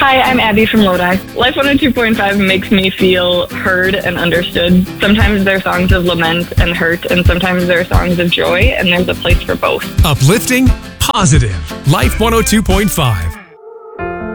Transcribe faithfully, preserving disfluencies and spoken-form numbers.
Hi, I'm Abby from Lodi. Life one oh two point five makes me feel heard and understood. Sometimes they're songs of lament and hurt, and sometimes they're songs of joy, and there's a place for both. Uplifting, positive. Life one oh two point five.